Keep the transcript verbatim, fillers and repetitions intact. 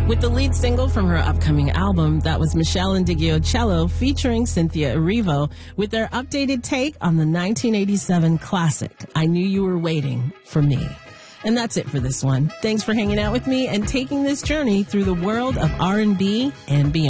With the lead single from her upcoming album, that was Michelle Indigio-Cello featuring Cynthia Erivo with their updated take on the nineteen eighty-seven classic, I Knew You Were Waiting for Me. And that's it for this one. Thanks for hanging out with me and taking this journey through the world of R and B and beyond.